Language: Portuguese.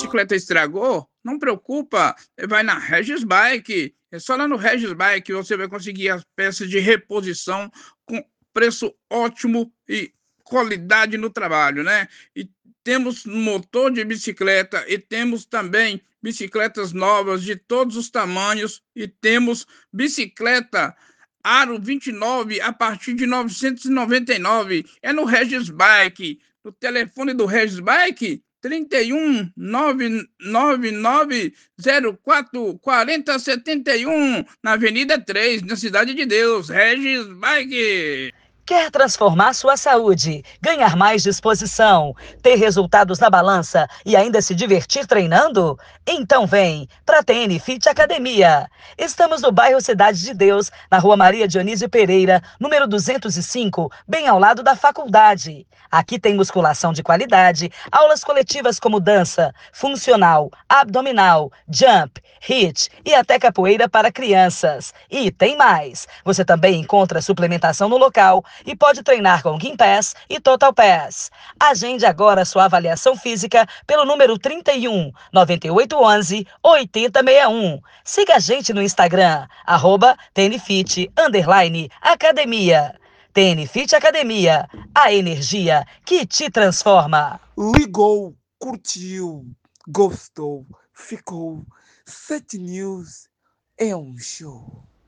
bicicleta estragou, não preocupa, vai na Regis Bike. É só lá no Regis Bike você vai conseguir as peças de reposição com preço ótimo e qualidade no trabalho, né? E temos motor de bicicleta e temos também bicicletas novas de todos os tamanhos e temos bicicleta Aro 29 a partir de 999. É no Regis Bike. O telefone do Regis Bike 31 999 04 40 71, na Avenida 3, na Cidade de Deus. Regis Bike. Quer transformar sua saúde, ganhar mais disposição, ter resultados na balança e ainda se divertir treinando? Então vem para a TN Fit Academia. Estamos no bairro Cidade de Deus, na Rua Maria Dionísio Pereira, número 205, bem ao lado da faculdade. Aqui tem musculação de qualidade, aulas coletivas como dança, funcional, abdominal, jump, HIIT e até capoeira para crianças. E tem mais! Você também encontra suplementação no local e pode treinar com Gympass e Total Pass. Agende agora sua avaliação física pelo número 31 9811 8061. Siga a gente no Instagram, @TNFit_Academia. TNFit Academia, a energia que te transforma. Ligou, curtiu, gostou, ficou. 7 News é um show.